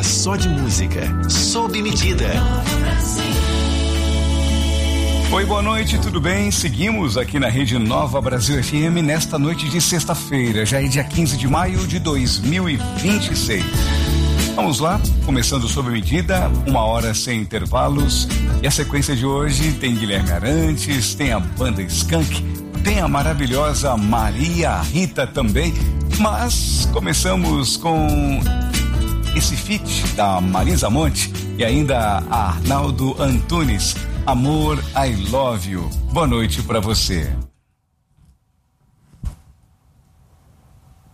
hora só de música, sob medida. Oi, boa noite, tudo bem? Seguimos aqui na Rede Nova Brasil FM nesta noite de sexta-feira, já é dia 15 de maio de 2026. Vamos lá, começando sob medida, 1 hora sem intervalos. E a sequência de hoje tem Guilherme Arantes, tem a banda Skank, tem a maravilhosa Maria Rita também. Mas começamos com esse feat da Marisa Monte e ainda a Arnaldo Antunes. Amor, I Love You. Boa noite pra você.